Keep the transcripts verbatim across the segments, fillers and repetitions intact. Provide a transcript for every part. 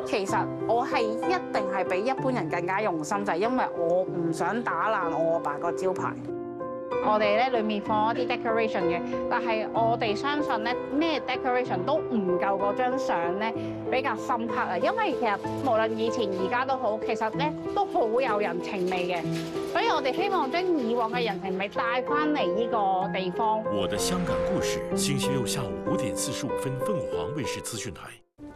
其實我係一定係比一般人更加用心，就係因為我唔想打爛我阿爸個招牌。我哋咧裡面放一啲 decoration 嘅，但係我哋相信咧咩 decoration 都唔夠嗰張相咧比較深刻啊！因為其實無論以前而家都好，其實咧都好有人情味嘅，所以我哋希望將以往嘅人情味帶翻嚟呢個地方。 我的香港故事，星期六下午五點四十五分，鳳凰衛視資訊台。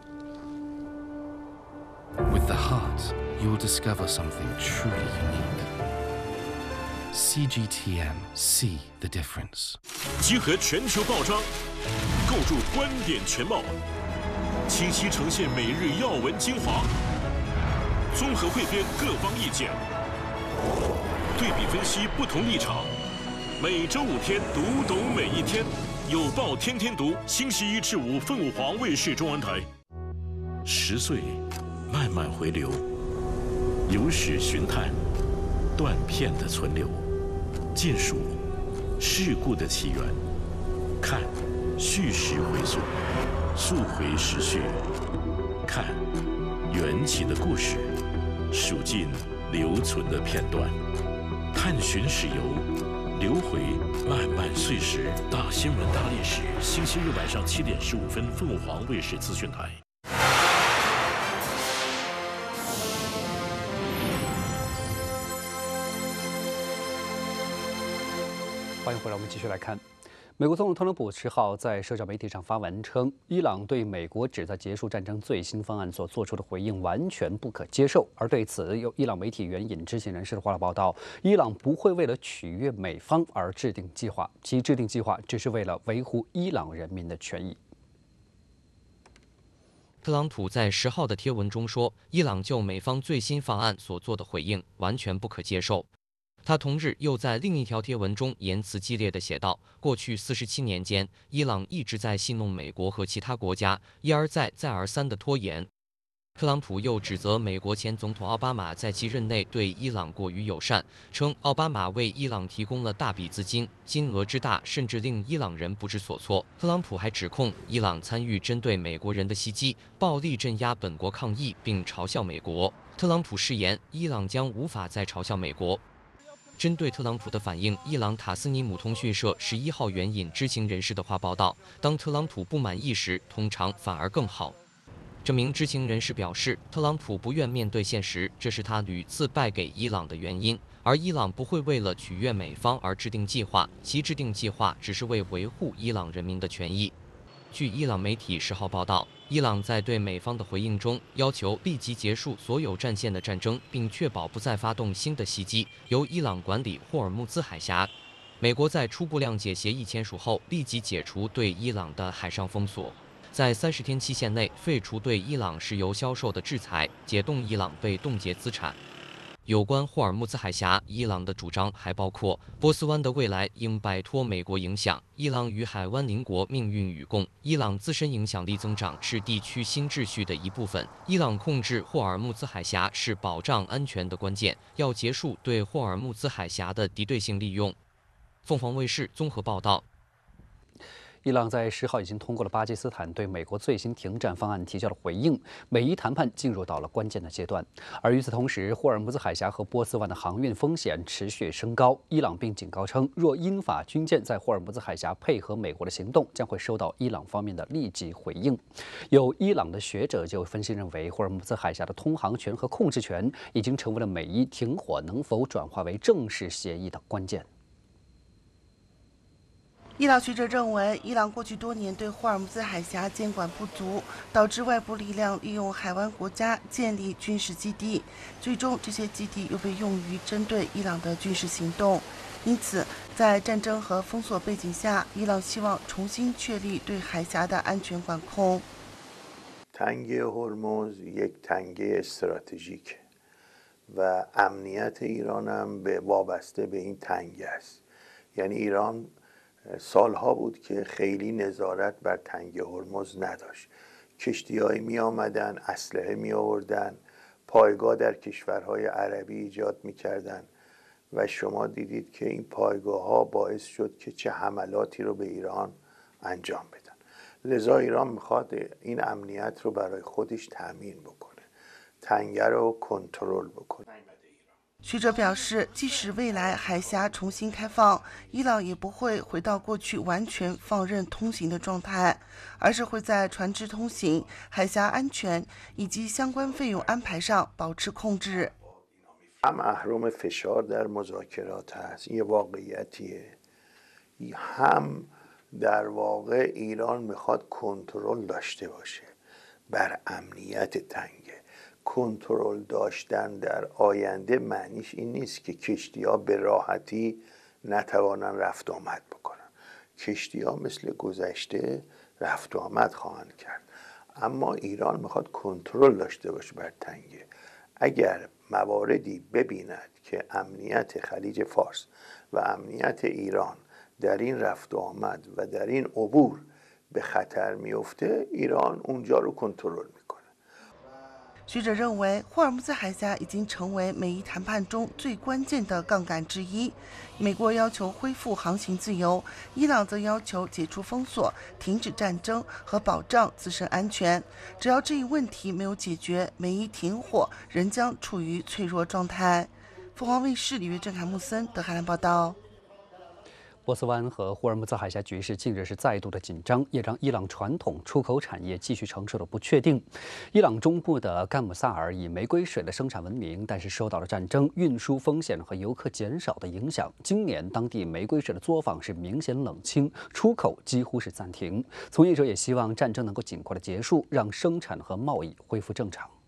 With the heart, you'll discover something truly unique. C G T M, see the difference. 集合全球报章，构筑观点全貌，清晰呈现每日要闻精华，综合汇编各方意见，对比分析不同立场。每周五天，读懂每一天，有报天天读。星期一至五，凤凰卫视中文台。十岁，慢慢回流，有史寻探，断片的存留。见数事故的起源，看叙事回溯，溯回时序，看缘起的故事，数尽留存的片段，探寻史游，流回漫漫岁时。大新闻大历史，星期日晚上七点十五分，凤凰卫视资讯台。 欢迎回来，我们继续来看。美国总统特朗普十号在社交媒体上发文称，伊朗对美国旨在结束战争最新方案所做出的回应完全不可接受。而对此，有伊朗媒体援引知情人士的话报道，伊朗不会为了取悦美方而制定计划，其制定计划只是为了维护伊朗人民的权益。 特朗普在十号的贴文中说，伊朗就美方最新方案所做的回应完全不可接受。他同日又在另一条贴文中言辞激烈地写道：“过去四十七年间，伊朗一直在戏弄美国和其他国家，一而再、再而三地拖延。”特朗普又指责美国前总统奥巴马在其任内对伊朗过于友善，称奥巴马为伊朗提供了大笔资金，金额之大甚至令伊朗人不知所措。特朗普还指控伊朗参与针对美国人的袭击，暴力镇压本国抗议，并嘲笑美国。特朗普誓言，伊朗将无法再嘲笑美国。针对特朗普的反应，伊朗塔斯尼姆通讯社十一号援引知情人士的话报道：当特朗普不满意时，通常反而更好。这名知情人士表示，特朗普不愿面对现实，这是他屡次败给伊朗的原因。而伊朗不会为了取悦美方而制定计划，其制定计划只是为维护伊朗人民的权益。据伊朗媒体十号报道，伊朗在对美方的回应中要求立即结束所有战线的战争，并确保不再发动新的袭击，由伊朗管理霍尔木兹海峡。美国在初步谅解协议签署后，立即解除对伊朗的海上封锁，在三十天期限内废除对伊朗石油销售的制裁，解冻伊朗被冻结资产。有关霍尔木兹海峡，伊朗的主张还包括波斯湾的未来应摆脱美国影响，伊朗与海湾邻国命运与共，伊朗自身影响力增长是地区新秩序的一部分，伊朗控制霍尔木兹海峡是保障安全的关键，要结束对霍尔木兹海峡的敌对性利用。凤凰卫视综合报道。 伊朗在十号已经通过了巴基斯坦对美国最新停战方案提交的回应，美伊谈判进入到了关键的阶段。而与此同时，霍尔木兹海峡和波斯湾的航运风险持续升高。伊朗并警告称，若英法军舰在霍尔木兹海峡配合美国的行动，将会收到伊朗方面的立即回应。有伊朗的学者就分析认为，霍尔木兹海峡的通航权和控制权已经成为了美伊停火能否转化为正式协议的关键。 伊朗学者认为，伊朗过去多年对霍尔木兹海峡监管不足，导致外部力量利用海湾国家建立军事基地，最终这些基地又被用于针对伊朗的军事行动。因此，在战争和封锁背景下，伊朗希望重新确立对海峡的安全管控。 تنگه هرمز یک تنگه استراتژیک و امنیت ایران هم به وابسته به این تنگه است. یعنی ایران سالها بود که خیلی نظارت بر تنگه هرمز نداشت. کشتی‌هایی می آمدن، اسلحه می آوردن، پایگاه در کشورهای عربی ایجاد می کردن و شما دیدید که این پایگاه ها باعث شد که چه حملاتی رو به ایران انجام بدن. لذا ایران میخواد این امنیت رو برای خودش تامین بکنه. تنگه رو کنترل بکنه. 学者表示，即使未来海峡重新开放，伊朗也不会回到过去完全放任通行的状态，而是会在船只通行、海峡安全以及相关费用安排上保持控制。 هم اهرم فشار در مذاکرات هست، این واقعیتیه. هم در واقع ایران میخواد کنترل داشته باشه بر امنیت تنگه. کنترل داشتن در آینده معنیش این نیست که کشتی‌ها به راحتی نتوانن رفت آمد بکنن. کشتی‌ها مثل گذشته رفت آمد خواهند کرد، اما ایران میخواد کنترل داشته باشه بر تنگه. اگر مواردی ببیند که امنیت خلیج فارس و امنیت ایران در این رفت و آمد و در این عبور به خطر میفته، ایران اونجا رو کنترل میکنه. 学者认为，霍尔木兹海峡已经成为美伊谈判中最关键的杠杆之一。美国要求恢复航行自由，伊朗则要求解除封锁、停止战争和保障自身安全。只要这一问题没有解决，美伊停火仍将处于脆弱状态。凤凰卫视里约郑凯木森德黑兰报道。 波斯湾和霍尔木兹海峡局势近日是再度的紧张，也让伊朗传统出口产业继续承受了不确定。伊朗中部的甘姆萨尔以玫瑰水的生产闻名，但是受到了战争、运输风险和游客减少的影响。今年当地玫瑰水的作坊是明显冷清，出口几乎是暂停。从业者也希望战争能够尽快的结束，让生产和贸易恢复正常。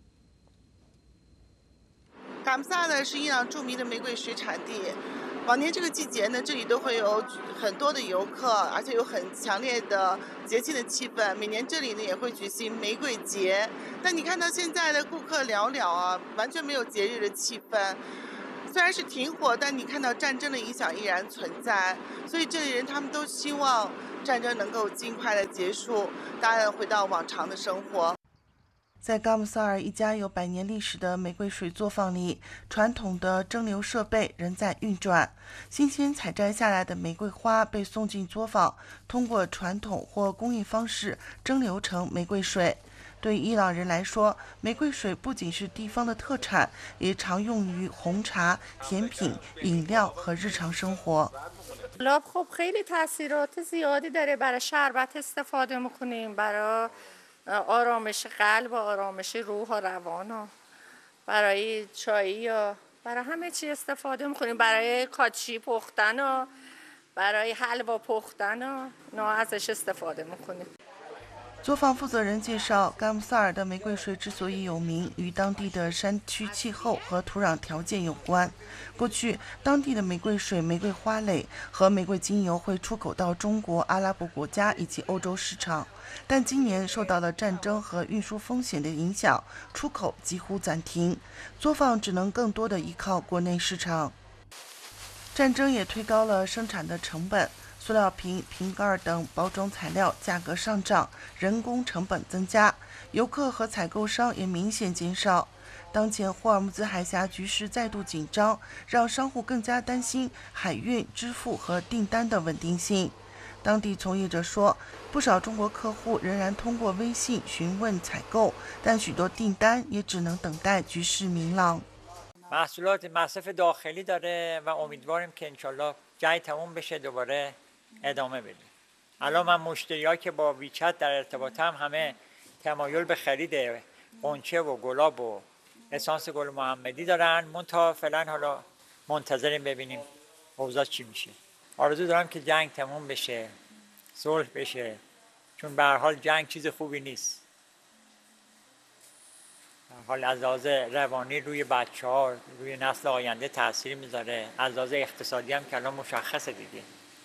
甘姆萨尔是伊朗著名的玫瑰水产地。 往年这个季节呢，这里都会有很多的游客，而且有很强烈的节庆的气氛。每年这里呢也会举行玫瑰节，但你看到现在的顾客寥寥啊，完全没有节日的气氛。虽然是停火，但你看到战争的影响依然存在，所以这里人他们都希望战争能够尽快的结束，大家回到往常的生活。 在甘姆萨尔一家有百年历史的玫瑰水作坊里，传统的蒸馏设备仍在运转。新鲜采摘下来的玫瑰花被送进作坊，通过传统或工艺方式蒸馏成玫瑰水。对于伊朗人来说，玫瑰水不仅是地方的特产，也常用于红茶、甜品、饮料和日常生活。 لاب خب خیلی تاثیرات زیادی داره برای شربت استفاده میکنیم برای آرامش قلب و آرامش روح و روان و برای چایی و برای همه چی استفاده میکنیم برای کاچی پختن و برای حلوا پختن و نه ازش استفاده میکنیم 作坊负责人介绍，甘姆萨尔的玫瑰水之所以有名，与当地的山区气候和土壤条件有关。过去，当地的玫瑰水、玫瑰花蕾和玫瑰精油会出口到中国、阿拉伯国家以及欧洲市场，但今年受到了战争和运输风险的影响，出口几乎暂停，作坊只能更多的依靠国内市场。战争也推高了生产的成本。 塑料瓶、瓶盖等包装材料价格上涨，人工成本增加，游客和采购商也明显减少。当前霍尔木兹海峡局势再度紧张，让商户更加担心海运、支付和订单的稳定性。当地从业者说，不少中国客户仍然通过微信询问采购，但许多订单也只能等待局势明朗。 محصولات مصرف داخلی داره و امیدواریم که انشالله جنگ تموم بشه دوباره ادامه بده. الان من مشتری‌ها که با ویچت در ارتباطم همه تمایل به خرید غنچه و گلاب و اسانس گل محمدی دارن. منتها فعلا حالا منتظریم ببینیم اوضاع چی میشه. آرزو دارم که جنگ تموم بشه، صلح بشه، چون به هر حال جنگ چیز خوبی نیست. حال از لحاظ روانی روی بچه‌ها، روی نسل آینده تأثیر میذاره. از لحاظ اقتصادی هم که الان مشخصه دیگه.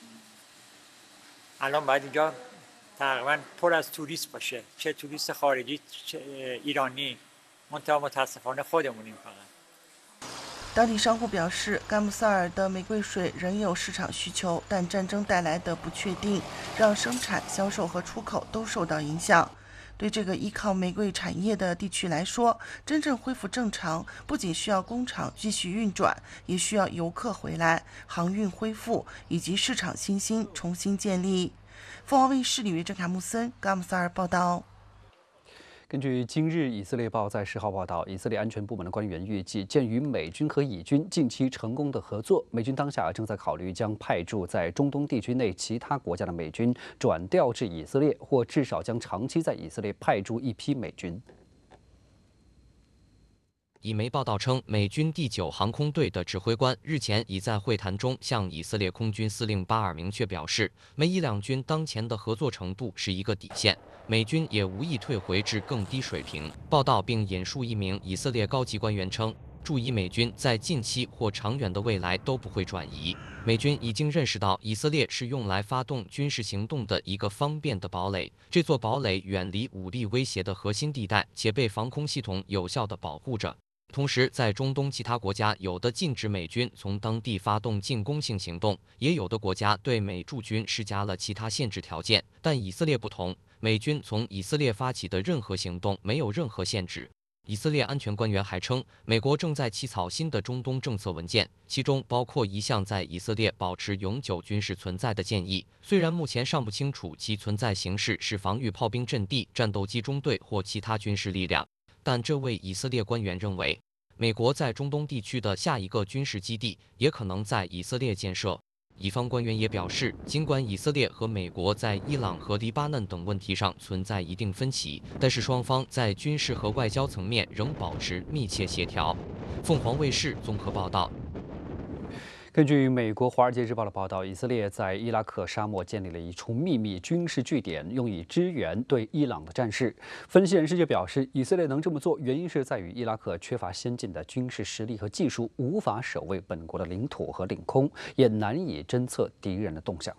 الان باید اینجا تقریبا پر از توریست باشه، چه توریست خارجی چه ایرانی، منتها متاسفانه خودمونیم فقط. 当地商户表示，甘姆萨尔的玫瑰水仍有市场需求，但战争带来的不确定让生产、销售和出口都受到影响。对这个依靠玫瑰产业的地区来说，真正恢复正常，不仅需要工厂继续运转，也需要游客回来、航运恢复以及市场信心重新建立。凤凰卫视里约郑凯木森，甘姆萨尔报道。 根据今日以色列报在十号报道，以色列安全部门的官员预计，鉴于美军和以军近期成功的合作，美军当下正在考虑将派驻在中东地区内其他国家的美军转调至以色列，或至少将长期在以色列派驻一批美军。 以媒报道称，美军第九航空队的指挥官日前已在会谈中向以色列空军司令巴尔明确表示，美以两军当前的合作程度是一个底线，美军也无意退回至更低水平。报道并引述一名以色列高级官员称，注意美军在近期或长远的未来都不会转移。美军已经认识到，以色列是用来发动军事行动的一个方便的堡垒，这座堡垒远离武力威胁的核心地带，且被防空系统有效地保护着。同时，在中东其他国家，有的禁止美军从当地发动进攻性行动，也有的国家对美驻军施加了其他限制条件。但以色列不同，美军从以色列发起的任何行动没有任何限制。以色列安全官员还称，美国正在起草新的中东政策文件，其中包括一项在以色列保持永久军事存在的建议。虽然目前尚不清楚其存在形式是防御炮兵阵地、战斗机中队或其他军事力量，但这位以色列官员认为，美国在中东地区的下一个军事基地也可能在以色列建设。以方官员也表示，尽管以色列和美国在伊朗和黎巴嫩等问题上存在一定分歧，但是双方在军事和外交层面仍保持密切协调。凤凰卫视综合报道。 根据美国《华尔街日报》的报道，以色列在伊拉克沙漠建立了一处秘密军事据点，用以支援对伊朗的战事。分析人士就表示，以色列能这么做，原因是在于伊拉克缺乏先进的军事实力和技术，无法守卫本国的领土和领空，也难以侦测敌人的动向。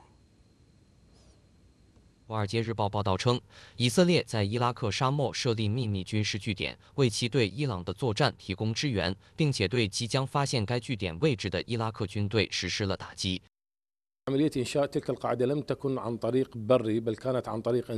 《华尔街日报》报道称，以色列在伊拉克沙漠设立秘密军事据点，为其对伊朗的作战提供支援，并且对即将发现该据点位置的伊拉克军队实施了打击。